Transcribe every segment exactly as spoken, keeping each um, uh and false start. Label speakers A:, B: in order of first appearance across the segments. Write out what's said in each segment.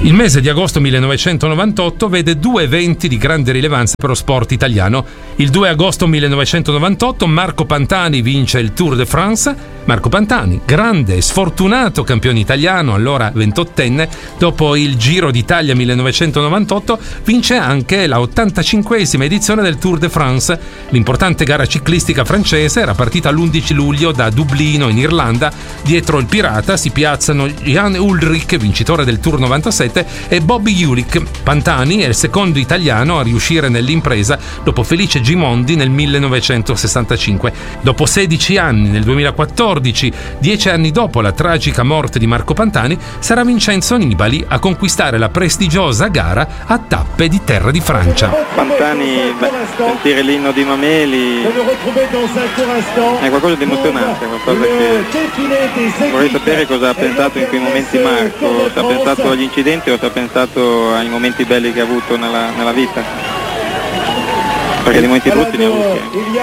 A: Il mese di agosto millenovecentonovantotto vede due eventi di grande rilevanza per lo sport italiano. Il due agosto millenovecentonovantotto Marco Pantani vince il Tour de France. Marco Pantani, grande e sfortunato campione italiano, allora ventottenne, dopo il Giro d'Italia millenovecentonovantotto vince anche la ottantacinquesima edizione del Tour de France. L'importante gara ciclistica francese era partita l'undici luglio da Dublino in Irlanda. Dietro il pirata si piazzano Jan Ullrich, vincitore del Tour novantasette, e Bobby Julich. Pantani è il secondo italiano a riuscire nell'impresa dopo Felice Gimondi nel millenovecentosessantacinque. Dopo sedici anni, nel duemilaquattordici, dieci anni dopo la tragica morte di Marco Pantani, sarà Vincenzo Nibali a conquistare la prestigiosa gara a tappe di terra di Francia.
B: Pantani, beh, sentire l'inno di Mameli è qualcosa di emozionante, qualcosa che vorrei sapere cosa ha pensato in quei momenti Marco, se ha pensato agli incidenti o se ha pensato ai momenti belli che ha avuto nella, nella vita, perché di momenti brutti ne ha avuti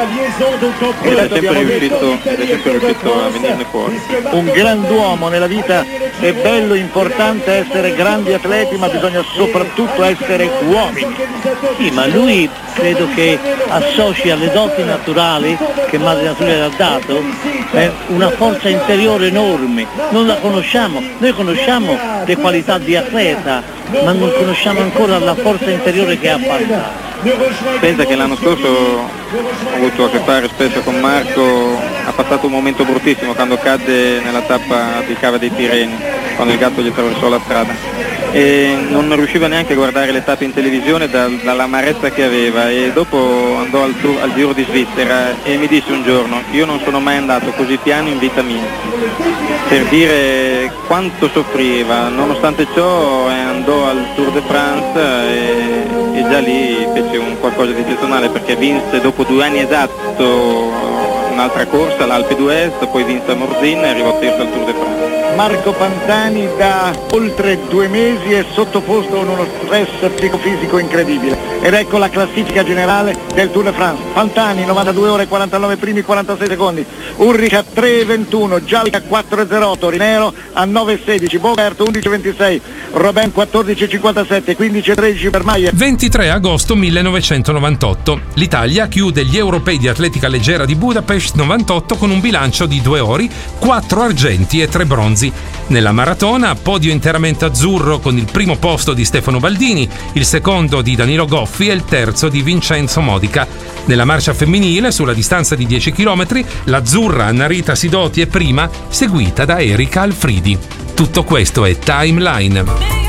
B: ed è sempre riuscito, è sempre riuscito a venirne fuori.
C: Un grand'uomo nella vita è bello, importante essere grandi atleti, ma bisogna soprattutto essere uomini.
D: Sì, ma lui credo che associ alle doti naturali che Madre Natura gli ha dato eh, una forza interiore enorme. Non la conosciamo, noi conosciamo le qualità di atleta, ma non conosciamo ancora la forza interiore che ha passato.
B: Pensa che l'anno scorso ho avuto a che fare spesso con Marco, ha passato un momento bruttissimo quando cadde nella tappa di Cava dei Tirreni, quando il gatto gli attraversò la strada e non riusciva neanche a guardare le tappe in televisione dal, dall'amarezza che aveva, e dopo andò al, tour, al Giro di Svizzera e mi disse un giorno: io non sono mai andato così piano in vita mia, per dire quanto soffriva. Nonostante ciò andò al Tour de France e, e già lì fece un qualcosa di eccezionale, perché vinse dopo due anni esatto un'altra corsa, l'Alpe d'Huez, poi vinse a Morzine e arrivò terzo al Tour de France.
C: Marco Pantani da oltre due mesi è sottoposto a uno stress psicofisico incredibile, ed ecco la classifica generale del Tour de France. Pantani novantadue ore e quarantanove primi quarantasei secondi, Ullrich a tre e ventuno, Gialli a quattro e zero otto, Rinero a nove e sedici, Bogert undici e ventisei, Robin quattordici e cinquantasette, quindici e tredici per Mayer.
A: ventitré agosto millenovecentonovantotto. L'Italia chiude gli europei di atletica leggera di Budapest novantotto con un bilancio di due ori, quattro argenti e tre bronzi. Nella maratona, podio interamente azzurro con il primo posto di Stefano Baldini, il secondo di Danilo Goffi e il terzo di Vincenzo Modica. Nella marcia femminile, sulla distanza di dieci chilometri, l'azzurra Annarita Sidoti è prima, seguita da Erika Alfridi. Tutto questo è Timeline.